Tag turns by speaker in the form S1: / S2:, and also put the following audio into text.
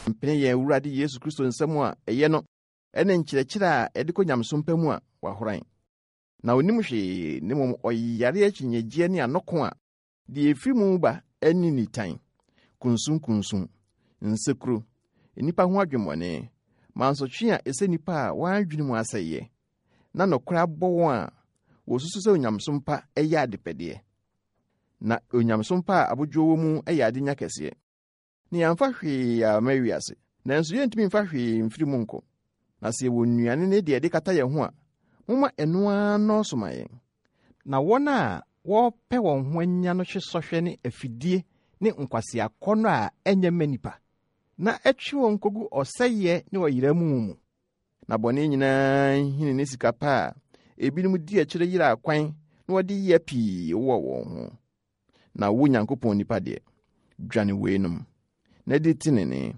S1: mpene yɛn Awurade Yesu Kristo nsɛm a ɛyɛ no ɛne nkyerɛkyerɛ a ɛde kɔ nyamesom pa mu a wahoran. Na onim hwee ne mmom ɔyare akyinnyegyeɛ ne anoko a deɛ efi mu ba ɛne nitan, kunsum, nsekuro, nipa ho adwemmɔne, mansotwe a ɛsɛ nipa a wɔadwene mu asɛyɛ, na nɔkora abɔ wɔn a wɔsusu sɛ onyamesom pa ɛyɛ adepɛdeɛ. Na onyamesom pa a abodwo wɔ mu ɛyɛ ade nya kɛseɛ. Ne yɛmfa hwee a ma wiase, nanso yɛntumi mfa hwee mfiri mu nkɔ. Na sɛ yɛwɔ nnuane ne deɛ ɛde kata yɛn ho a, momma ɛno ara nɔɔso ma yɛn.
S2: Na wɔn a wɔpɛ wɔn ho anya no hwe sɔhwɛ ne afidie ne nkwaseakɔnnɔ a ɛnyɛ mma nipa, na ɛtwe wɔn kogu ɔsɛeɛ ne ɔyera mu.
S1: Na bɔne nyinaa hini ne sika pa a ebinom di akyire yera akwan na wɔde yɛ pii wɔ wɔn ho. Na wo Nyankopɔn nipa deɛ, dwane weinom, na di tenene,